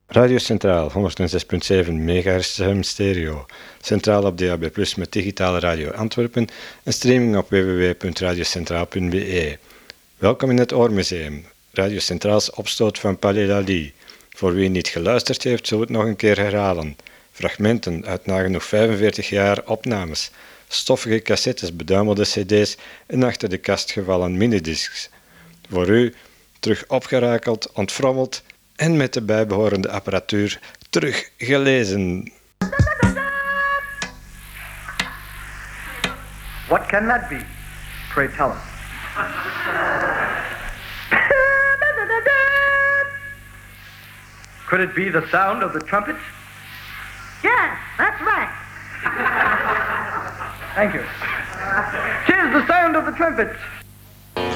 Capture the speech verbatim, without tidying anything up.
Radio Centraal, honderdzes komma zeven megahertz stereo. Centraal op D A B plus, met digitale radio Antwerpen en streaming op w w w punt radiocentraal punt b e. Welkom in het Oormuseum. Radio Centraals opstoot van Palais Lally. Voor wie niet geluisterd heeft, zullen we het nog een keer herhalen. Fragmenten uit nagenoeg vijfenveertig jaar opnames. Stoffige cassettes, beduimelde cd's en achter de kast gevallen minidiscs. Voor u terug opgerakeld, ontfrommeld en met de bijbehorende apparatuur terug gelezen. What can that be? Pray tell us. Could it be the sound of the trumpets? Yes, that's right. Thank you. 'Tis the sound of the trumpets.